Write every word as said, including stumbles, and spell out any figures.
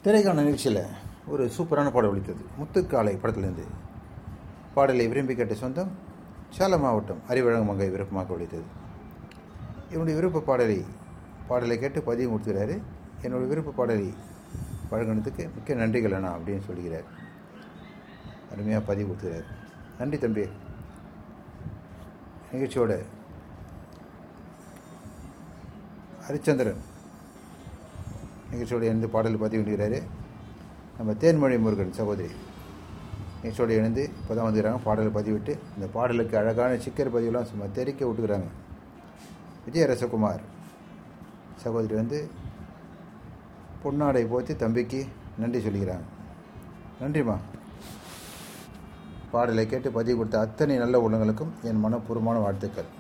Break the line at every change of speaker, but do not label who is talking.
திரைக்கான நிகழ்ச்சியில் ஒரு சூப்பரான பாடல் ஒலித்தது. முத்துக்காலை படத்திலிருந்து பாடலை விரும்பி கேட்ட சொந்தம் சேலம் மாவட்டம் அறிவழகமங்கை விருப்பமாக ஒலித்தது. என்னுடைய விருப்ப பாடலை பாடலை கேட்டு பதிவு கொடுத்துக்கிறாரு. என்னுடைய விருப்ப பாடலை வழங்கினதுக்கு மிக்க நன்றிகள் அண்ணா அப்படின்னு சொல்லுகிறார். அருமையாக பதிவு கொடுத்துக்கிறார். நன்றி தம்பி. நிகழ்ச்சியோட ஹரிச்சந்திரன் நிகழ்ச்சியோடு இணைந்து பாடல் பதிவு பண்ணுகிறாரு. நம்ம தேன்மொழி முருகன் சகோதரி நிகழ்ச்சியோடு இணைந்து இப்போ தான் வந்துக்கிறாங்க. பாடலை பதிவிட்டு இந்த பாடலுக்கு அழகான சிக்கர் பதிவுலாம் சும்மா தெரிக்க விட்டுக்கிறாங்க. விஜயரசகுமார் சகோதரி வந்து பொன்னாடை போற்றி தம்பிக்கு நன்றி சொல்லிக்கிறாங்க. நன்றிம்மா. பாடலை கேட்டு பதிவு கொடுத்த அத்தனை நல்ல உள்ளங்களுக்கும் என் மனப்பூர்வமான வாழ்த்துக்கள்.